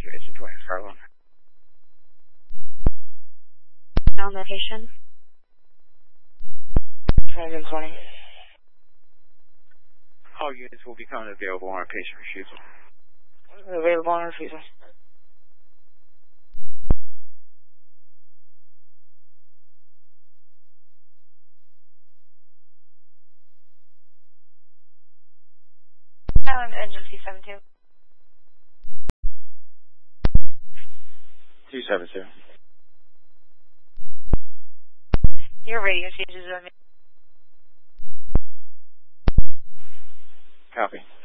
Agent 20, Harlem. On location. 20. All units will become available on patient refusal. Available on refusal. Engine 272. 272. Your radio changes on me. Copy.